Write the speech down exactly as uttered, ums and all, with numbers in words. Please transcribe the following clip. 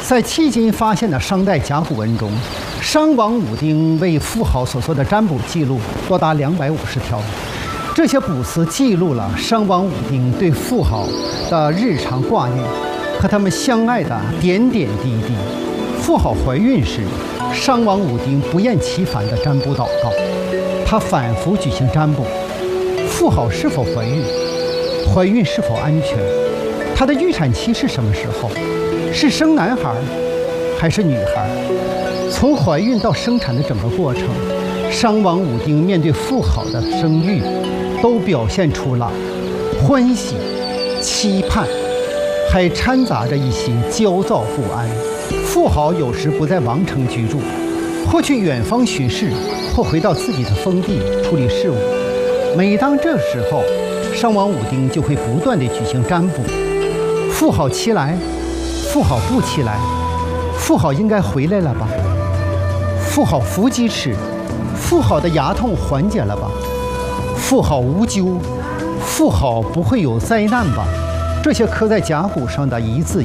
在迄今发现的商代甲骨文中，商王武丁为妇好所做的占卜记录多达两百五十条。这些卜辞记录了商王武丁对妇好的日常挂念和他们相爱的点点滴滴。妇好怀孕时，商王武丁不厌其烦地占卜祷告，他反复举行占卜：妇好是否怀孕？怀孕是否安全？她的预产期是什么时候？是生男孩还是女孩？从怀孕到生产的整个过程，商王武丁面对妇好的生育，都表现出了欢喜、期盼，还掺杂着一些焦躁不安。妇好有时不在王城居住，或去远方巡视，或回到自己的封地处理事务。每当这时候，商王武丁就会不断地举行占卜：妇好期来，妇好不期来，妇好应该回来了吧？妇好伏击吃，妇好的牙痛缓解了吧？妇好无咎，妇好不会有灾难吧？这些刻在甲骨上的一字